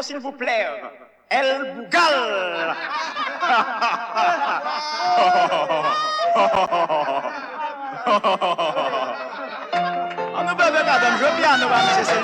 s'il vous plaît. El Bougal. On nous peut, madame, je viens, nous,